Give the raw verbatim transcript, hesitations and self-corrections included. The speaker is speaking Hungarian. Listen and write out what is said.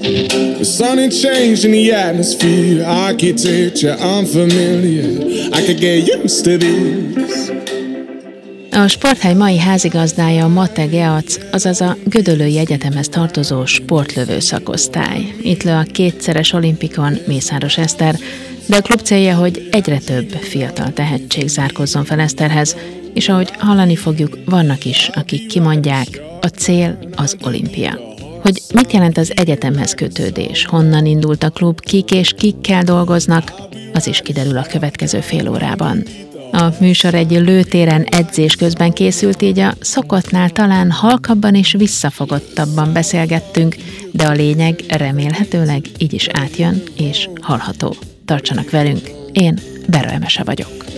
The sun had changed in the atmosphere, architecture unfamiliar. I could get used to this. A sporthely mai házigazdája a Mate Geac, azaz a Gödöllői Egyetemhez tartozó sportlövő szakosztály. Itt lő a kétszeres olimpikon Mészáros Eszter, de a klub célja, hogy egyre több fiatal tehetség zárkozzon fel Eszterhez, és ahogy hallani fogjuk, vannak is, akik kimondják, a cél az olimpia. Hogy mit jelent az egyetemhez kötődés, honnan indult a klub, kik és kikkel dolgoznak, az is kiderül a következő fél órában. A műsor egy lőtéren edzés közben készült, így a szokottnál talán halkabban és visszafogottabban beszélgettünk, de a lényeg remélhetőleg így is átjön és hallható. Tartsanak velünk, én Bera Emese vagyok.